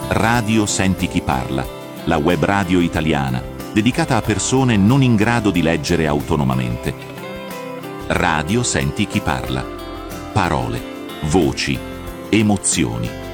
Radio Senti Chi Parla, la web radio italiana dedicata a persone non in grado di leggere autonomamente. Radio Senti Chi Parla. Parole, voci, emozioni.